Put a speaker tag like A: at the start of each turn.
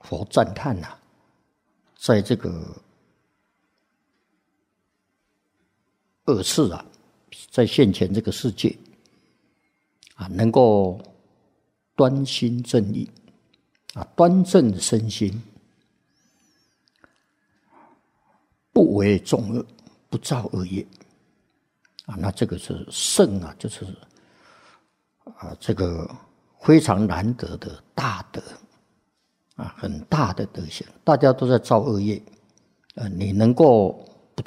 A: 佛赞叹啊，在这个恶世啊，在现前这个世界啊，能够端心正义啊，端正身心，不为众恶，不造恶业啊，那这个是圣啊，就是啊，这个非常难得的大德啊，很大的德行。大家都在造恶业，你能够